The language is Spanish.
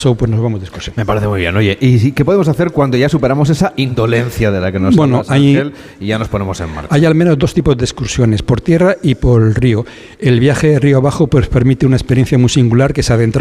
pues nos vamos de excursión. Me parece muy bien. Oye, ¿y qué podemos hacer cuando ya superamos esa indolencia de la que nos hablas, Ángel, y ya nos ponemos en marcha? Hay al menos 2 tipos de excursiones, por tierra y por río. El viaje río abajo pues permite una experiencia muy singular, que es adentrar